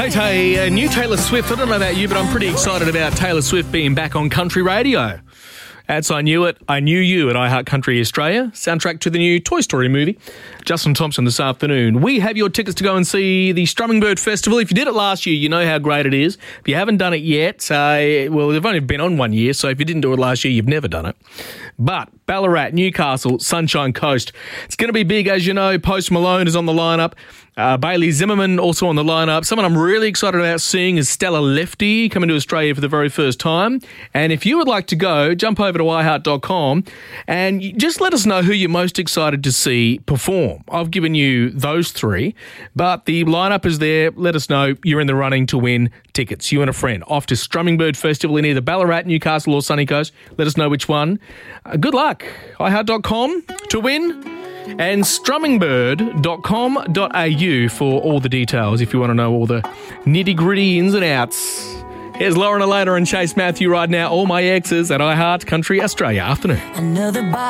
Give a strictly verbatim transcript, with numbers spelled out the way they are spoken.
right, a, a new Taylor Swift. I don't know about you, but I'm pretty excited about Taylor Swift being back on country radio. As I knew it, I knew you at iHeart Country Australia. Soundtrack to the new Toy Story movie. Justin Thompson this afternoon. We have your tickets to go and see the Strumming Bird Festival. If you did it last year, you know how great it is. If you haven't done it yet, uh, well, they've only been on one year, so if you didn't do it last year, you've never done it. But Ballarat, Newcastle, Sunshine Coast. It's going to be big, as you know. Post Malone is on the lineup. Uh, Bailey Zimmerman also on the lineup. Someone I'm really excited about seeing is Stella Lefty coming to Australia for the very first time. And if you would like to go, jump over to i heart dot com and just let us know who you're most excited to see perform. I've given you those three, but the lineup is there. Let us know you're in the running to win tickets. You and a friend off to Strumming Bird Festival in either Ballarat, Newcastle or Sunny Coast. Let us know which one. Uh, good luck. i heart dot com to win. And strumming bird dot com dot a u for all the details if you want to know all the nitty-gritty ins and outs. Here's Lauren Elena and Chase Matthew right now. All my exes at iHeart Country Australia afternoon. Another